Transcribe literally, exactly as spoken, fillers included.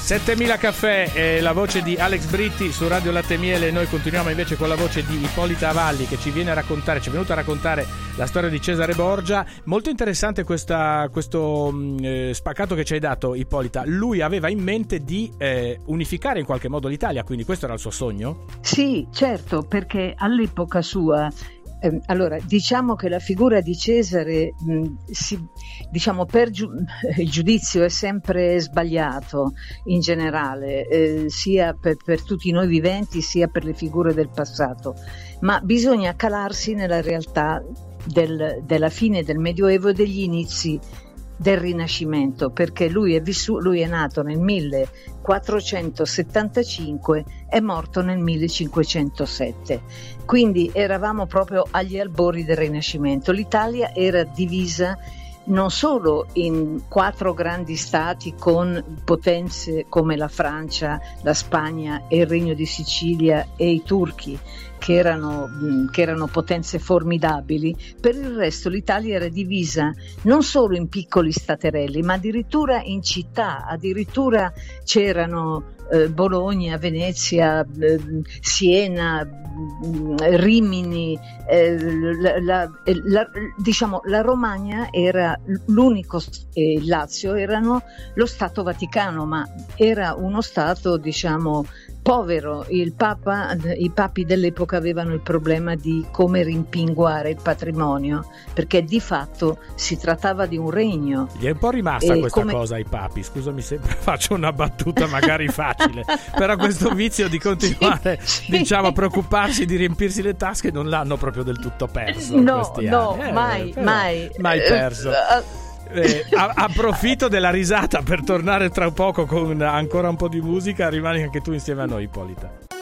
settemila caffè è la voce di Alex Britti su Radio Latte e Miele. Noi continuiamo invece con la voce di Ippolita Avalli, che ci viene a raccontare, ci è venuta a raccontare la storia di Cesare Borgia. Molto interessante questa, questo eh, spaccato che ci hai dato, Ippolita. Lui aveva in mente di eh, unificare in qualche modo l'Italia, quindi questo era il suo sogno? Sì, certo, perché all'epoca sua Eh, allora, diciamo che la figura di Cesare, mh, si, diciamo, per giu- il giudizio è sempre sbagliato in generale, eh, sia per, per tutti noi viventi, sia per le figure del passato, ma bisogna calarsi nella realtà del, della fine del Medioevo e degli inizi del Rinascimento, perché lui è, vissu- lui è nato nel millequattrocentosettantacinque, è morto nel millecinquecentosette, quindi eravamo proprio agli albori del Rinascimento. L'Italia era divisa non solo in quattro grandi stati con potenze come la Francia, la Spagna e il Regno di Sicilia e i turchi, che erano, che erano potenze formidabili. Per il resto l'Italia era divisa non solo in piccoli staterelli, ma addirittura in città. Addirittura c'erano eh, Bologna, Venezia, eh, Siena, Rimini, eh, la, la, la, diciamo la Romagna era l'unico, e il Lazio erano lo Stato Vaticano, ma era uno Stato, diciamo, povero. Il Papa, i papi dell'epoca avevano il problema di come rimpinguare il patrimonio, perché di fatto si trattava di un regno. Gli è un po' rimasta e questa come... cosa ai papi, scusami se faccio una battuta magari facile, però questo vizio di continuare sì, diciamo sì. a preoccuparsi di riempirsi le tasche non l'hanno proprio del tutto perso. No, no, anni. Eh, mai, però, mai. Mai perso. Eh, a- approfitto della risata per tornare tra poco con ancora un po' di musica. Rimani anche tu insieme a noi, Ippolita.